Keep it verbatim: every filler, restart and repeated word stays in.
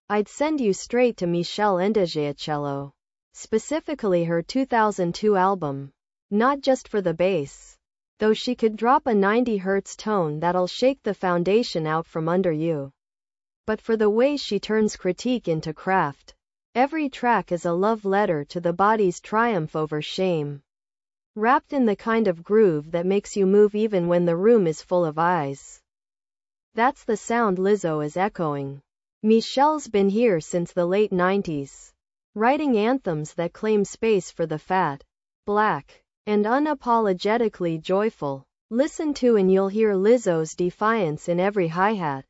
I'd send you straight to Michelle Ndegeocello. Specifically her two thousand two album. Not just for the bass. Though she could drop a ninety hertz tone that'll shake the foundation out from under you. But for the way she turns critique into craft. Every track is a love letter to the body's triumph over shame. Wrapped in the kind of groove that makes you move even when the room is full of eyes. That's the sound Lizzo is echoing. Michelle's been here since the late nineties. Writing anthems that claim space for the fat, black, and unapologetically joyful. Listen to and you'll hear Lizzo's defiance in every hi-hat.